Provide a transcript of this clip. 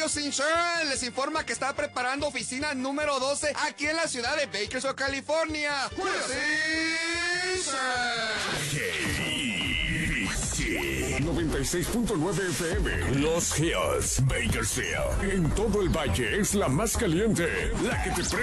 Health Insurance les informa que está preparando oficina número 12 aquí en la ciudad de Bakersfield, California. Health Insurance. 96.9 FM. Los Hills, Bakersfield. En todo el valle es la más caliente, la que te